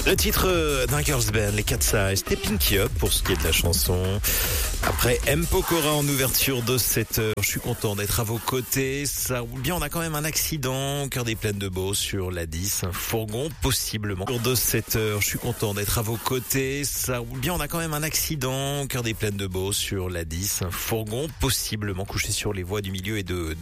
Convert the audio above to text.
Le titre d'un girls band, les Cat's c'était Pinky Up pour ce qui est de la chanson. Après M. Pokora en ouverture de cette heure, je suis content d'être à vos côtés. Ça roule bien, on a quand même un accident au cœur des plaines de Beauce sur la 10, un fourgon possiblement. De cette heure, je suis content d'être à vos côtés. Ça roule bien, on a quand même un accident au cœur des plaines de Beauce sur la 10, un fourgon possiblement couché sur les voies du milieu et de